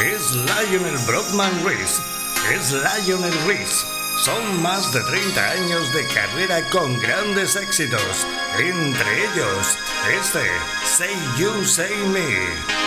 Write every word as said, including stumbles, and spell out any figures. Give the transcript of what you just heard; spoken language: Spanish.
Es Lionel Broadman Rees. Es Lionel Rees. Son más de treinta años de carrera con grandes éxitos. Entre ellos, este Say You, Say Me.